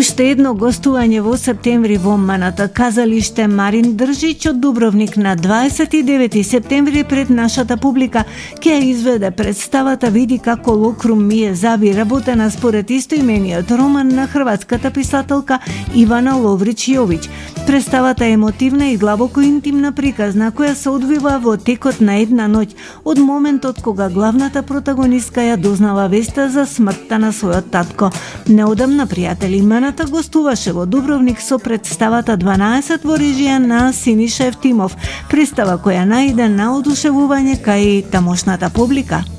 Уште едно гостување во септември во Маната казалиште Марин Држич од Дубровник на 29 септември пред нашата публика ќе изведе представата Види како локрум ми е зави, работена според истоимениот роман на хрватската писателка Ивана Ловрич Јович. Представата е емотивна и длабоко интимна приказна која се одвива во текот на една ноќ од моментот кога главната протагонистка ја дознава веста за смртта на својот татко. Неодамна пријатели Маната гостуваше во Дубровник со представата 12 во режија на Синиша Евтимов, представа која најде наодушевување кај тамошната публика.